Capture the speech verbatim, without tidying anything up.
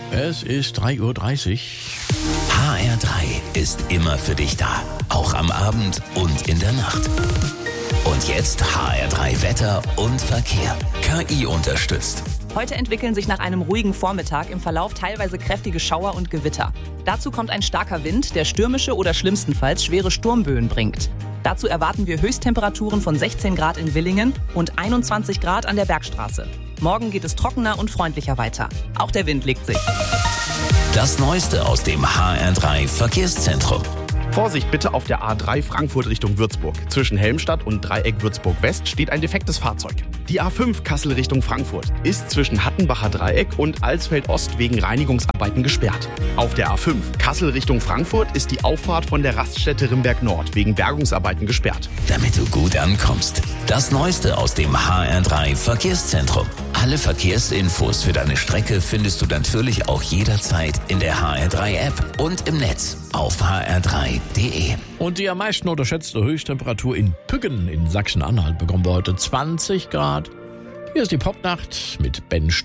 Es ist drei Uhr dreißig. H R drei ist immer für dich da. Auch am Abend und in der Nacht. Und jetzt H R drei Wetter und Verkehr. K I unterstützt. Heute entwickeln sich nach einem ruhigen Vormittag im Verlauf teilweise kräftige Schauer und Gewitter. Dazu kommt ein starker Wind, der stürmische oder schlimmstenfalls schwere Sturmböen bringt. Dazu erwarten wir Höchsttemperaturen von sechzehn Grad in Villingen und einundzwanzig Grad an der Bergstraße. Morgen geht es trockener und freundlicher weiter. Auch der Wind legt sich. Das Neueste aus dem H R drei Verkehrszentrum. Vorsicht bitte auf der A drei Frankfurt Richtung Würzburg. Zwischen Helmstadt und Dreieck Würzburg West steht ein defektes Fahrzeug. Die A fünf Kassel Richtung Frankfurt ist zwischen Hattenbacher Dreieck und Alsfeld Ost wegen Reinigungsarbeiten gesperrt. Auf der A fünf Kassel Richtung Frankfurt ist die Auffahrt von der Raststätte Rimberg Nord wegen Bergungsarbeiten gesperrt. Damit du gut ankommst. Das Neueste aus dem H R drei Verkehrszentrum. Alle Verkehrsinfos für deine Strecke findest du natürlich auch jederzeit in der H R drei App und im Netz auf h r drei punkt d e. Und die am meisten unterschätzte Höchsttemperatur in Püggen in Sachsen-Anhalt bekommen wir heute zwanzig Grad. Hier ist die Popnacht mit Ben Stuhl.